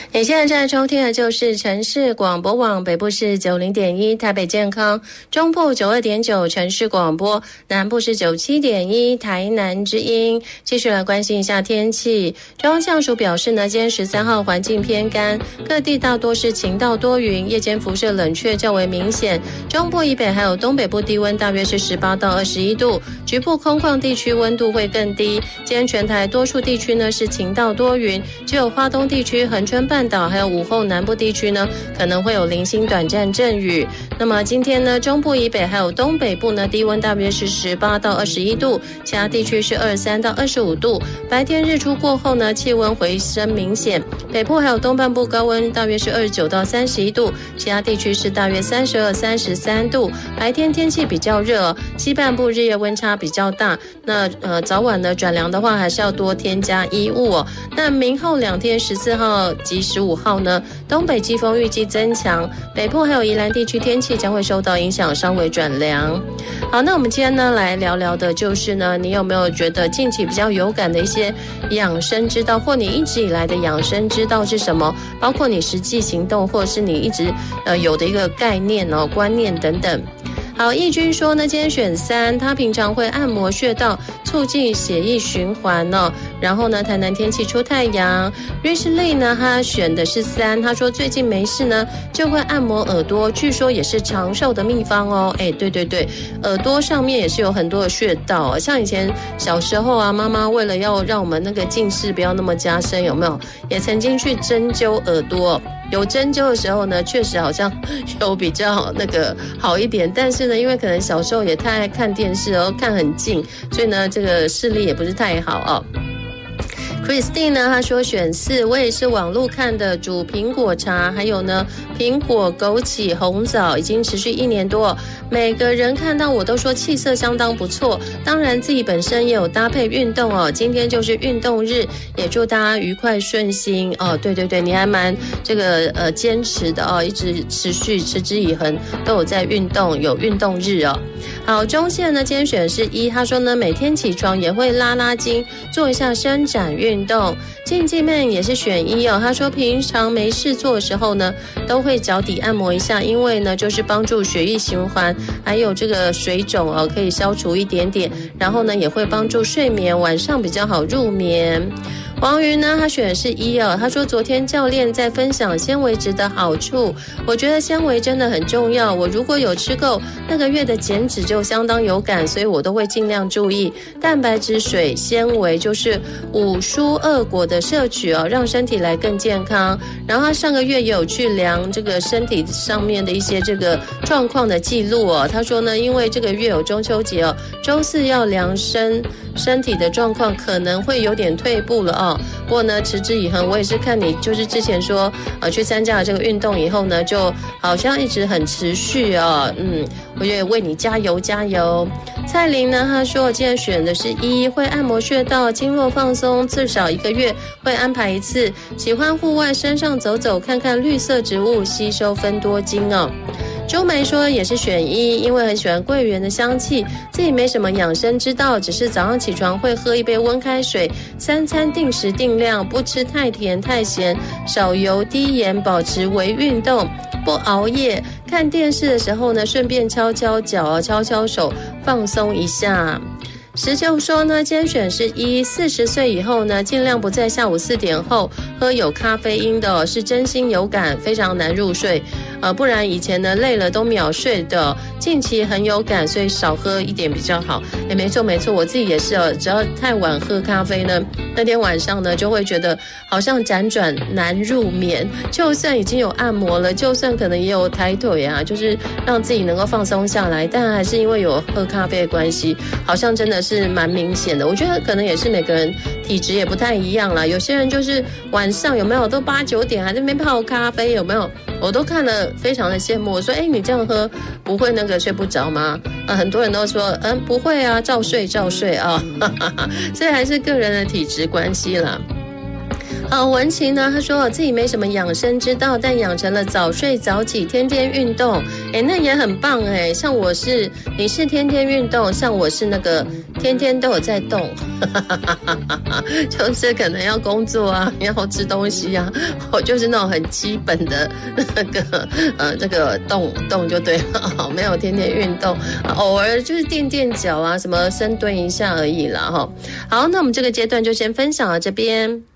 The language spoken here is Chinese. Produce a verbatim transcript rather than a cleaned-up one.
你现在正在收听的就是城市广播网，北部是 九十点一 台北健康，中部 九十二点九 城市广播，南部是 九十七点一 台南之音。继续来关心一下天气，中央气象署表示呢，今天十三号环境偏干，各地大多是晴到多云，夜间辐射冷却较为明显，中部以北还有东北部低温大约是十八到二十一度，局部空旷地区温度会更低。今天全台多数地区呢是晴到多云，只有花东地区、恒春半岛还有午后南部地区呢可能会有零星短暂阵雨。那么今天呢，中部以北还有东北部呢低温大约是十八到二十一度，其他地区是二十三到二十五度。白天日出过后呢，气温回升明显，北部还有东半部高温大约是二十九到三十一度，其他地区是大约三十二、三十三度。白天天气比较热，西半部日夜温差比较大，那呃早晚呢转凉的话还是要多添加衣物哦。那明后两天十四号及十五号呢，东北季风预计增强，北部还有宜兰地区天气将会受到影响，稍微转凉。好，那我们今天呢来聊聊的就是呢，你有没有觉得近期比较有感的一些养生之道，或你一直以来的养生之道是什么？包括你实际行动，或者是你一直呃有的一个概念哦、观念等等。好，义军说呢，今天选三，他平常会按摩穴道，促进血液循环哦。然后呢，台南天气出太阳。瑞士丽呢，他选的是三，他说最近没事呢，就会按摩耳朵，据说也是长寿的秘方哦。哎，对对对，耳朵上面也是有很多的穴道、哦，像以前小时候啊，妈妈为了要让我们那个近视不要那么加深，有没有？也曾经去针灸耳朵。有针灸的时候呢，确实好像有比较那个好一点，但是呢，因为可能小时候也太爱看电视，然后看很近，所以呢，这个视力也不是太好哦。Christine 呢，她说选四，我也是网络看的，煮苹果茶，还有呢苹果枸杞红枣，已经持续一年多，每个人看到我都说气色相当不错，当然自己本身也有搭配运动哦，今天就是运动日，也祝大家愉快顺心哦。对对对，你还蛮这个呃坚持的哦，一直持续持之以恒都有在运动，有运动日哦。好，中线呢今天选的是一，他说呢每天起床也会拉拉筋，做一下伸展运动。静静妹也是选一哦，他说平常没事做的时候呢，都会脚底按摩一下，因为呢就是帮助血液循环，还有这个水肿哦可以消除一点点，然后呢也会帮助睡眠，晚上比较好入眠。黄云呢，他选的是一哦，他说昨天教练在分享纤维质的好处，我觉得纤维真的很重要，我如果有吃够，那个月的减脂就相当有感，所以我都会尽量注意蛋白质、水、纤维，就是五蔬二果的摄取哦，让身体来更健康。然后他上个月也有去量这个身体上面的一些这个状况的记录哦，他说呢，因为这个月有中秋节哦，周四要量身身体的状况可能会有点退步了哦。不过呢，持之以恒，我也是看你就是之前说呃去参加了这个运动以后呢，就好像一直很持续哦，嗯，我也为你加油加油。蔡玲呢，她说我今天选的是一，会按摩穴道，经络放松，至少一个月会安排一次。喜欢户外山上走走，看看绿色植物，吸收芬多精哦。周梅说也是选一，因为很喜欢桂圆的香气，自己没什么养生之道，只是早上起床会喝一杯温开水，三餐定时定量，不吃太甜太咸，少油低盐，保持微运动，不熬夜。看电视的时候呢，顺便敲敲脚，敲敲手，放松一下。石球说呢，今天选是一，四十岁以后呢，尽量不在下午四点后喝有咖啡因的、哦，是真心有感，非常难入睡，呃，不然以前呢累了都秒睡的，近期很有感，所以少喝一点比较好。哎，没错没错，我自己也是哦，只要太晚喝咖啡呢，那天晚上呢就会觉得好像辗转难入眠，就算已经有按摩了，就算可能也有抬腿啊，就是让自己能够放松下来，但还是因为有喝咖啡的关系，好像真的是是蛮明显的。我觉得可能也是每个人体质也不太一样啦，有些人就是晚上有没有都八九点还在那边泡咖啡，有没有？我都看了非常的羡慕，我说哎，你这样喝不会那个睡不着吗？啊，很多人都说嗯不会啊，照睡照睡啊，所以还是个人的体质关系啦。 好，文琪呢，他说自己没什么养生之道，但养成了早睡早起，天天运动，哎，那也很棒哎。像我是，你是天天运动，像我是那个天天都有在动，就是可能要工作啊，要吃东西啊，我就是那种很基本的那个呃这个动动就对了，没有天天运动，偶尔就是垫垫脚啊，什么深蹲一下而已啦哈。好，那我们这个阶段就先分享到这边。